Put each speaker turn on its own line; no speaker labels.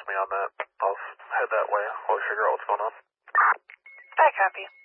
me on that. I'll head that way while we figure out what's going on.
I copy.